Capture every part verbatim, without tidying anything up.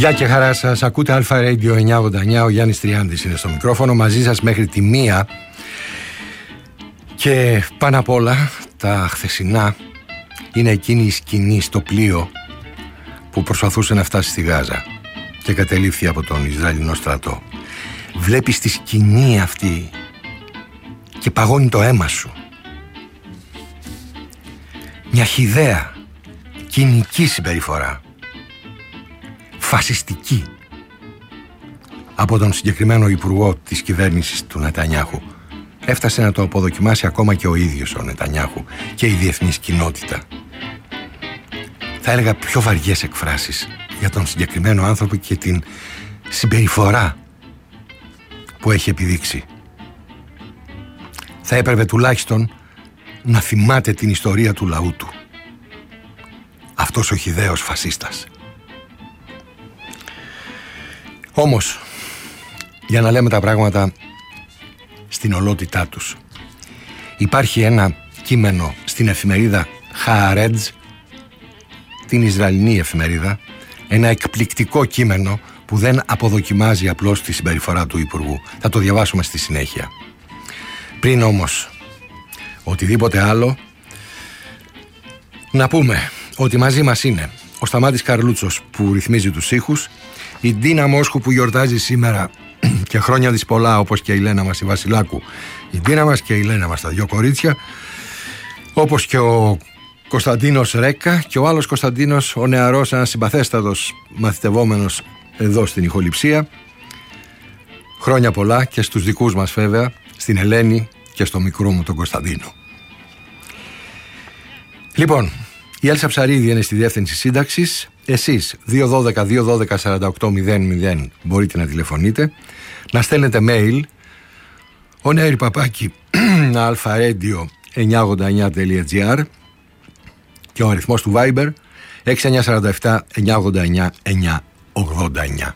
Γεια και χαρά σας, ακούτε Αλφα Radio εννιακόσια ογδόντα εννιά, ο Γιάννης Τριάντης είναι στο μικρόφωνο, μαζί σας μέχρι τη μία. Και πάνω απ' όλα τα χθεσινά είναι εκείνη η σκηνή στο πλοίο που προσπαθούσε να φτάσει στη Γάζα και κατελήφθη από τον Ισραηλινό στρατό. Βλέπεις τη σκηνή αυτή και παγώνει το αίμα σου. Μια χυδαία κοινική συμπεριφορά, φασιστική, από τον συγκεκριμένο υπουργό της κυβέρνησης του Νετανιάχου. Έφτασε να το αποδοκιμάσει ακόμα και ο ίδιος ο Νετανιάχου και η διεθνής κοινότητα. Θα έλεγα πιο βαριές εκφράσεις για τον συγκεκριμένο άνθρωπο και την συμπεριφορά που έχει επιδείξει. Θα έπρεπε τουλάχιστον να θυμάται την ιστορία του λαού του. Αυτός ο χυδαίος φασίστας. Όμως, για να λέμε τα πράγματα στην ολότητά τους, υπάρχει ένα κείμενο στην εφημερίδα Haaretz, την Ισραηλινή εφημερίδα, ένα εκπληκτικό κείμενο που δεν αποδοκιμάζει απλώς τη συμπεριφορά του Υπουργού. Θα το διαβάσουμε στη συνέχεια. Πριν όμως οτιδήποτε άλλο, να πούμε ότι μαζί μας είναι ο Σταμάτης Καρλούτσος που ρυθμίζει τους ήχους, η Ντίνα Μόσχου που γιορτάζει σήμερα και χρόνια της πολλά, όπως και η Λένα μας η Βασιλάκου, η Ντίνα μας και η Λένα μας τα δυο κορίτσια, όπως και ο Κωνσταντίνος Ρέκα και ο άλλος Κωνσταντίνος, ο νεαρός, ένας συμπαθέστατος μαθητευόμενος εδώ στην ηχοληψία. Χρόνια πολλά και στους δικούς μας βέβαια, στην Ελένη και στο μικρό μου τον Κωνσταντίνο. Λοιπόν, η Έλσα Ψαρίδη είναι στη διεύθυνση σύνταξης. Εσείς δύο ένα δύο δύο ένα δύο σαράντα οκτώ μηδέν μηδέν μπορείτε να τηλεφωνείτε, να στέλνετε mail ονέρι παπάκι αλφαραdio εννιακόσια ογδόντα εννιά τελεία τζι άρ και ο αριθμός του Viber έξι εννιά τέσσερα επτά εννιακόσια ογδόντα εννιά εννιακόσια ογδόντα εννιά.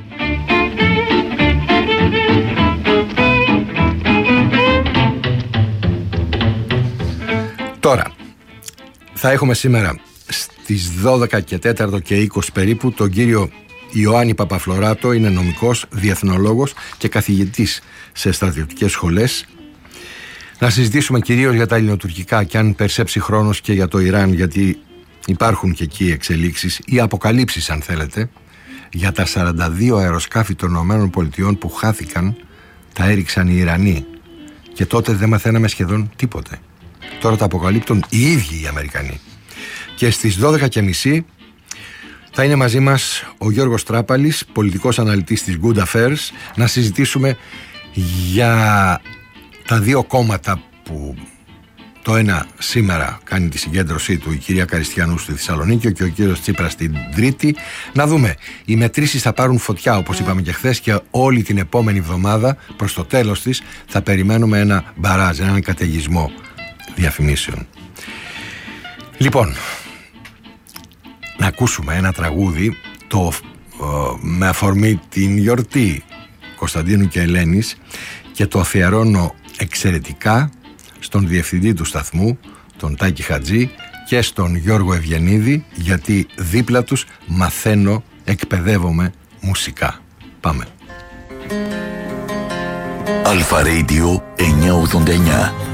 Τώρα, θα έχουμε σήμερα στις δώδεκα και τέσσερα και είκοσι περίπου τον κύριο Ιωάννη Παπαφλωράτο, είναι νομικός, διεθνολόγος και καθηγητής σε στρατιωτικές σχολές. Να συζητήσουμε κυρίως για τα ελληνοτουρκικά και αν περσέψει χρόνος και για το Ιράν, γιατί υπάρχουν και εκεί εξελίξεις ή αποκαλύψεις αν θέλετε, για τα σαράντα δύο αεροσκάφη των ΗΠΑ που χάθηκαν, τα έριξαν οι Ιρανοί και τότε δεν μαθαίναμε σχεδόν τίποτε. Τώρα τα αποκαλύπτουν οι ίδιοι οι Αμερικανοί. Και στις δώδεκα και μισή θα είναι μαζί μας ο Γιώργος Τράπαλης, πολιτικός αναλυτής της Good Affairs, να συζητήσουμε για τα δύο κόμματα που το ένα σήμερα κάνει τη συγκέντρωσή του, η κυρία Καριστιανού στη Θεσσαλονίκη και ο κύριος Τσίπρας στην Τρίτη. Να δούμε, οι μετρήσεις θα πάρουν φωτιά όπως είπαμε και χθες και όλη την επόμενη εβδομάδα προς το τέλος της θα περιμένουμε ένα μπαράζ, έναν καταιγισμό διαφημίσεων. Λοιπόν, να ακούσουμε ένα τραγούδι το, ε, με αφορμή την γιορτή Κωνσταντίνου και Ελένης και το αφιερώνω εξαιρετικά στον διευθυντή του σταθμού, τον Τάκη Χατζή, και στον Γιώργο Ευγενίδη, γιατί δίπλα τους μαθαίνω, εκπαιδεύομαι μουσικά. Πάμε. Αλφα Radio εννιακόσια ογδόντα εννιά.